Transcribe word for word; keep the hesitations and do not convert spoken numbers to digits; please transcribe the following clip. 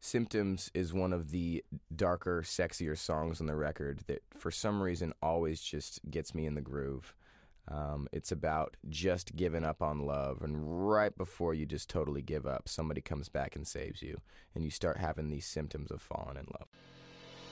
Symptoms is one of the darker, sexier songs on the record that for some reason always just gets me in the groove. Um, it's about just giving up on love, and right before you just totally give up, somebody comes back and saves you, and you start having these symptoms of falling in love.